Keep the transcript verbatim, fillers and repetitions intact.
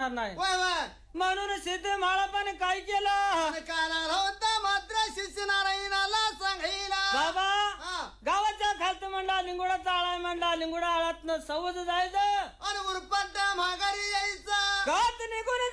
नाही वय वय म्हणून सिद्ध माळापण काय केलं कानाला होता मात्र शिष्य नारायणाला सांगायला बाबा हा. गावाच्या खालत म्हणला लिंगोडा आळा म्हणला लिंगोडा आळात सवज जायचं आणि उरपंत माघारी यायचं कात निघून